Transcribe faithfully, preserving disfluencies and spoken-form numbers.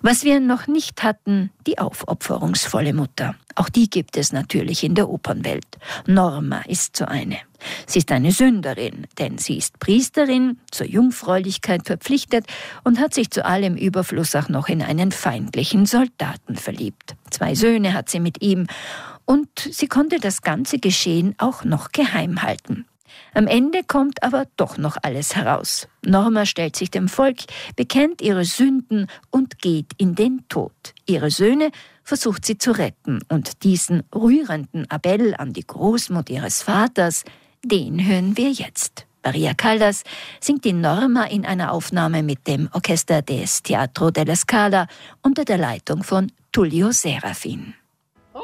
Was wir noch nicht hatten, die aufopferungsvolle Mutter. Auch die gibt es natürlich in der Opernwelt. Norma ist so eine. Sie ist eine Sünderin, denn sie ist Priesterin, zur Jungfräulichkeit verpflichtet und hat sich zu allem Überfluss auch noch in einen feindlichen Soldaten verliebt. Zwei Söhne hat sie mit ihm und sie konnte das ganze Geschehen auch noch geheim halten. Am Ende kommt aber doch noch alles heraus. Norma stellt sich dem Volk, bekennt ihre Sünden und geht in den Tod. Ihre Söhne versucht sie zu retten und diesen rührenden Appell an die Großmut ihres Vaters, den hören wir jetzt. Maria Callas singt die Norma in einer Aufnahme mit dem Orchester des Teatro della Scala unter der Leitung von Tullio Serafin.